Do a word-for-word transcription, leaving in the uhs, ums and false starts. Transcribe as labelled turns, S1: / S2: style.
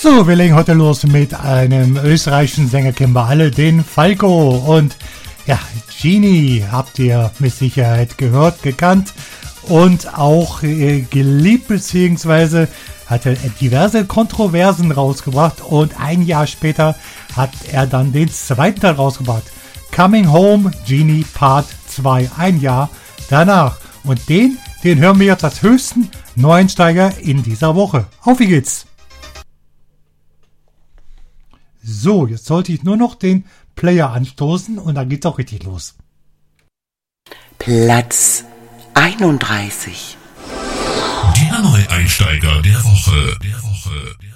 S1: So, wir legen heute los mit einem österreichischen Sänger, kennen wir alle, den Falco. Und ja, Genie habt ihr mit Sicherheit gehört, gekannt und auch äh, geliebt, beziehungsweise hat er diverse Kontroversen rausgebracht und ein Jahr später hat er dann den zweiten Teil rausgebracht. Coming Home, Genie Part zwei, ein Jahr danach. Und den, den hören wir jetzt als höchsten Neueinsteiger in dieser Woche. Auf wie geht's! So, jetzt sollte ich nur noch den Player anstoßen und dann geht's auch richtig los.
S2: Platz einunddreißig.
S3: Der Neueinsteiger der Woche. Der Woche. Der